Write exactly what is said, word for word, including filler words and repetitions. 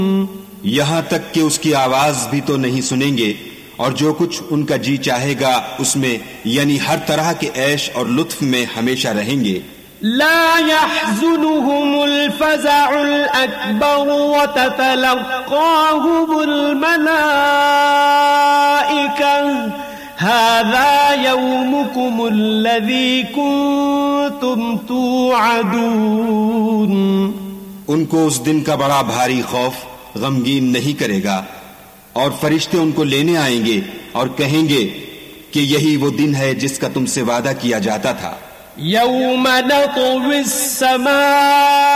यहाँ तक कि उसकी आवाज भी तो नहीं सुनेंगे, और जो कुछ उनका जी चाहेगा उसमें यानी हर तरह के ऐश और लुत्फ में हमेशा रहेंगे। ला यहज़ुनुहुमुल फ़ज़अुल अकबर व ततलक़ाहुमुल मलाइका हाज़ा यौमुकुमुल्लज़ी कुन्तुम तुअदून। उनको उस दिन का बड़ा भारी खौफ गमगीन नहीं करेगा, और फरिश्ते उनको लेने आएंगे और कहेंगे कि यही वो दिन है जिसका तुमसे वादा किया जाता था। यौम नत्विस समा